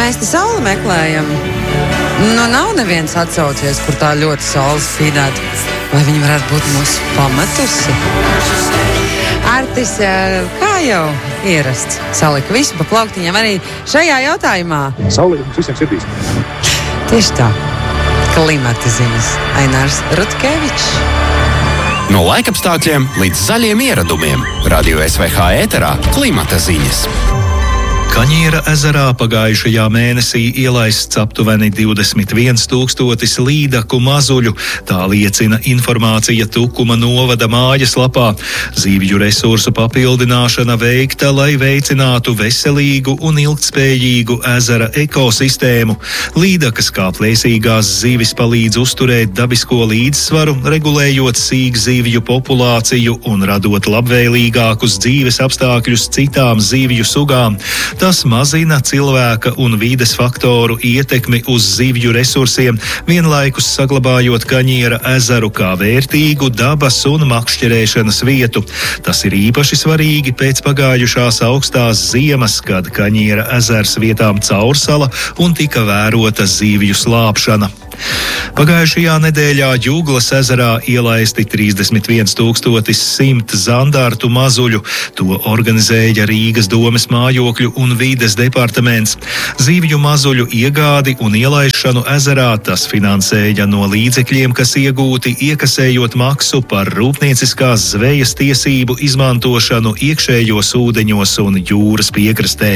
mēs te sauli meklējam. Nu, nav neviens atsaucies, kur tā ļoti saules spīdētu. Vai viņa varētu būt mūsu pametusi? Artis, kā jau ierasts, salika visu pa plauktiņām arī šajā jautājumā. Saule mums visiem sirdīs. Tieši tā. Klimata ziņas. Ainārs Rutkevičs. No laikapstākļiem līdz zaļiem ieradumiem. Radio SVH ēterā Klimata ziņas. Kaņiera ezerā pagājušajā mēnesī ielaists aptuveni 21 000 līdaku mazuļu. Tā liecina informācija Tukuma novada mājaslapā. Zivju resursu papildināšana veikta, lai veicinātu veselīgu un ilgtspējīgu ezera ekosistēmu. Līdakas kā plēsīgās zivis palīdz uzturēt dabisko līdzsvaru, regulējot sīkzivju populāciju un radot labvēlīgākus dzīves apstākļus citām zivju sugām. Tas mazina cilvēka un vides faktoru ietekmi uz zivju resursiem, vienlaikus saglabājot Kaņiera ezeru kā vērtīgu dabas un makšķerēšanas vietu. Tas ir īpaši svarīgi pēc pagājušās augstās ziemas, kad Kaņiera ezers vietām caursala un tika vērota zivju slāpšana. Pagājušajā nedēļā Jūglas ezerā ielaisti 31 100 zandartu mazuļu. To organizēja Rīgas domes mājokļu un vides departaments. Zivju mazuļu iegādi un ielaišanu ezerā tas finansēja no līdzekļiem, kas iegūti iekasējot maksu par rūpnieciskās zvejas tiesību izmantošanu iekšējos ūdeņos un jūras piekrastē.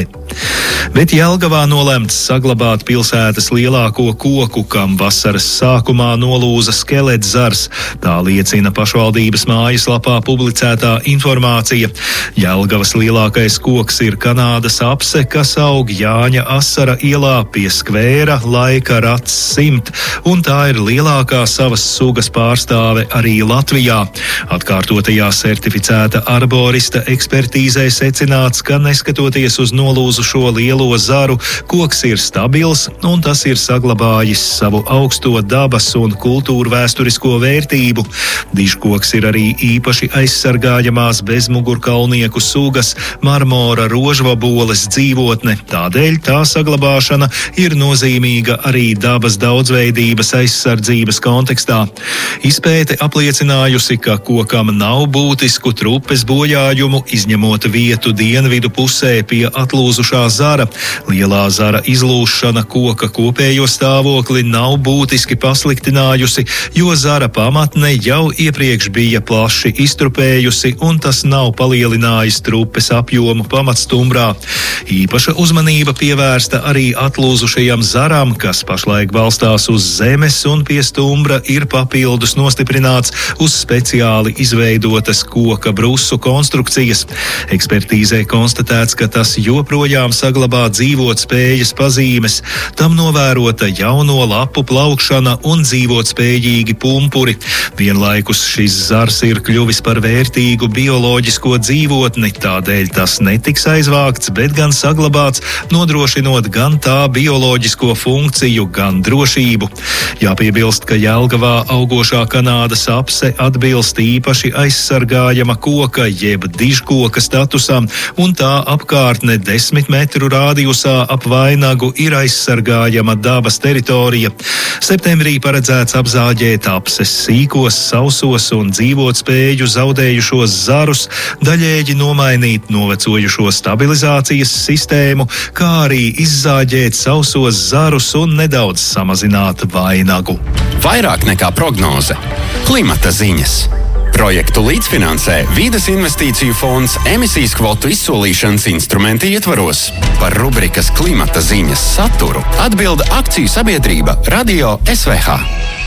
Bet Jelgavā nolemts saglabāt pilsētas lielāko koku, kam vasaras sākumā nolūza skeletszars. Tā liecina pašvaldības mājaslapā publicētā informācija. Jelgavas lielākais koks ir Kanādas apse, kas aug Jāņa Asara ielā pie skvēra Laika rats 100, un tā ir lielākā savas sugas pārstāve arī Latvijā. Atkārtotajā certificēta arborista ekspertīzē secināts, ka neskatoties uz nolūzušo lielo zaru, koks ir stabils un tas ir saglabājis savu augsto dabas un kultūru vēsturisko vērtību. Dižkoks ir arī īpaši aizsargājamās bezmugurkalnieku sugas marmora rožvaboles dzīvotne. Tādēļ tā saglabāšana ir nozīmīga arī dabas daudzveidības aizsardzības kontekstā. Izpēte apliecinājusi, ka kokam nav būtisku trupes bojājumu, izņemot vietu dienvidu pusē pie atlūzušā zara. Lielā zara izlūšana koka kopējo stāvokli nav būtiski pasliktinājusi, jo zara pamatne jau iepriekš bija plaši iztrupējusi un tas nav palielinājis trupes apjomu pamatstumbrā. Īpaša uzmanība pievērsta arī atlūzušajam zaram, kas pašlaik balstās uz zemes un pie stumbra ir papildus nostiprināts uz speciāli izveidotas koka brusu konstrukcijas. Ekspertīzē konstatēts, ka tas joprojām saglabā dzīvot spējas pazīmes. Tam novērota jauno lapu plaukšana un dzīvot spējīgi pumpuri. Vienlaikus šis zars ir kļuvis par vērtīgu bioloģisko dzīvotni, tādēļ tas netiks aizvākts, bet gan saglabāts, nodrošinot gan tā bioloģisko funkciju, gan drošību. Jāpiebilst, ka Jelgavā augošā Kanādas apse atbilst īpaši aizsargājama koka jeb dižkoka statusam, un tā apkārtne 10 metru rādijusā ap vainagu ir aizsargājama dabas teritorija. Septembrī paredzēts apzāģēt apses sīkos, sausos un dzīvot spēju zaudējušos zarus, daļēji nomainīt novecojušo stabilizācijas sistēmu, kā arī izzāģēt sausos zarus un nedaudz samazināt vainagu. Vairāk nekā prognoze. Klimata ziņas. Projektu līdzfinansē Vides investīciju fonds emisijas kvotu izsolīšanas instrumenti ietvaros. Par rubrikas Klimata ziņas saturu atbilda akciju sabiedrība Radio SVH.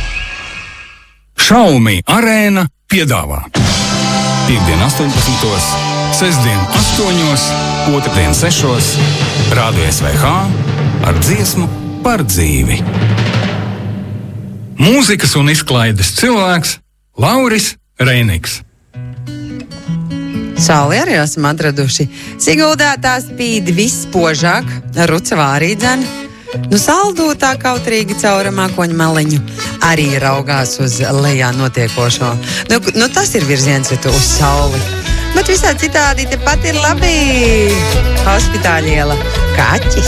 Xiaomi Arēna piedāvā piektdien 18, sestdien 8, otrdien 6, Radio SVH ar dziesmu par dzīvi. Mūzikas un izklaides cilvēks Lauris Reiniks. Sauli arī esam atraduši. Siguldā tā spīd vispožāk, Rucavā arī dzen. Saldūtā kautrīgi caura mākoņu maliņu arī raugās uz lejā notiekošo. Tas ir virziens uz sauli. Bet visā citādi tepat ir labi. Hospitāļiela Kaķis.